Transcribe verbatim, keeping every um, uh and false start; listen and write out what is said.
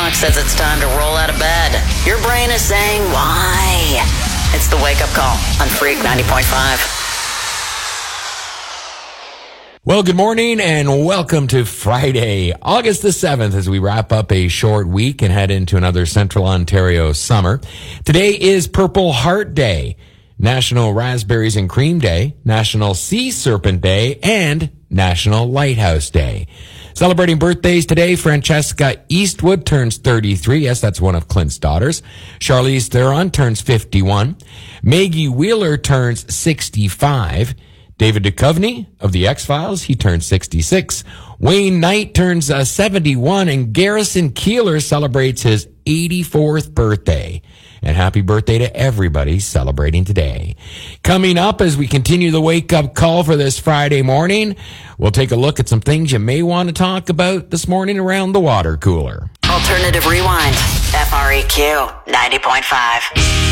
clock says it's time to roll out of bed. Your brain is saying, why? It's the wake-up call on Freak ninety point five. Well, good morning and welcome to Friday, August the seventh, as we wrap up a short week and head into another Central Ontario summer. Today is Purple Heart Day, National Raspberries and Cream Day, National Sea Serpent Day, and National Lighthouse Day. Celebrating birthdays today, Francesca Eastwood turns thirty-three. Yes, that's one of Clint's daughters. Charlize Theron turns fifty-one. Maggie Wheeler turns sixty-five. David Duchovny of The X-Files, he turns sixty-six. Wayne Knight turns uh, seventy-one. And Garrison Keillor celebrates his eighty-fourth birthday. And happy birthday to everybody celebrating today. Coming up as we continue the wake-up call for this Friday morning, we'll take a look at some things you may want to talk about this morning around the water cooler. Alternative Rewind, F R E Q ninety point five.